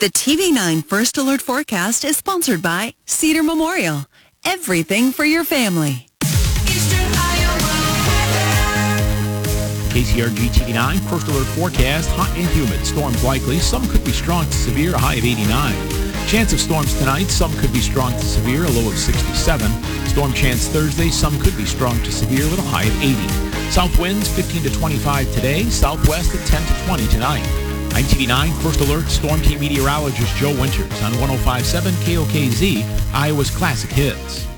The TV9 First Alert forecast is sponsored by Cedar Memorial. Everything for your family. KCRG TV9 First Alert forecast, hot and humid. Storms likely. Some could be strong to severe, a high of 89. Chance of storms tonight. Some could be strong to severe, a low of 67. Storm chance Thursday. Some could be strong to severe with a high of 80. South winds 15 to 25 today. Southwest at 10 to 20 tonight. I'm TV9 First Alert Storm Team meteorologist Joe Winters on 105.7 KOKZ, Iowa's Classic Hits.